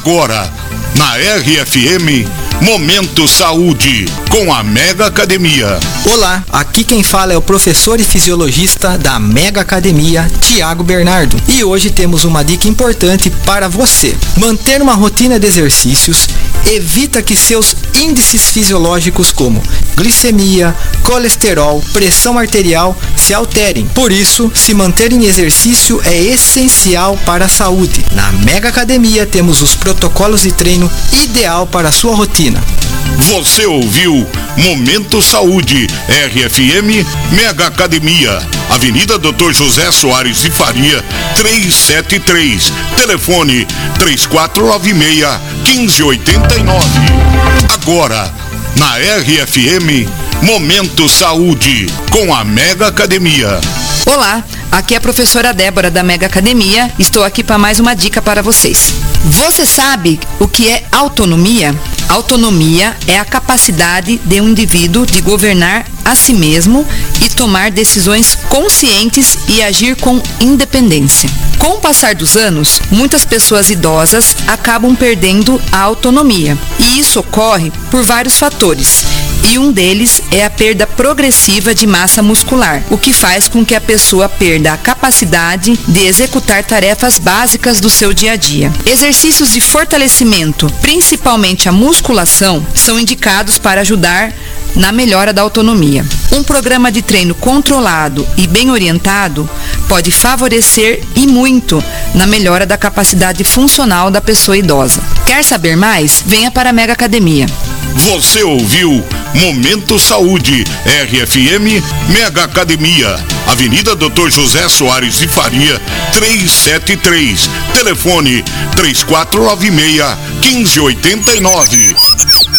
Agora, na RFM, Momento Saúde, com a Mega Academia. Olá, aqui quem fala é o professor e fisiologista da Mega Academia, Tiago Bernardo. E hoje temos uma dica importante para você. Manter uma rotina de exercícios evita que seus índices fisiológicos como glicemia, colesterol, pressão arterial se alterem. Por isso, se manter em exercício é essencial para a saúde. Na Mega Academia temos os protocolos de treino ideal para a sua rotina. Você ouviu Momento Saúde, RFM Mega Academia, Avenida Dr. José Soares de Faria, 373, telefone 3496-1589. Agora, na RFM, Momento Saúde, com a Mega Academia. Olá, aqui é a professora Débora da Mega Academia. Estou aqui para mais uma dica para vocês. Você sabe o que é autonomia? Autonomia é a capacidade de um indivíduo de governar a si mesmo e tomar decisões conscientes e agir com independência. Com o passar dos anos, muitas pessoas idosas acabam perdendo a autonomia, e isso ocorre por vários fatores. E um deles é a perda progressiva de massa muscular, o que faz com que a pessoa perda a capacidade de executar tarefas básicas do seu dia a dia. Exercícios de fortalecimento, principalmente a musculação, são indicados para ajudar na melhora da autonomia. Um programa de treino controlado e bem orientado pode favorecer e muito na melhora da capacidade funcional da pessoa idosa. Quer saber mais? Venha para a Mega Academia. Você ouviu Momento Saúde, RFM Mega Academia, Avenida Dr. José Soares de Faria, 373, telefone 3496-1589.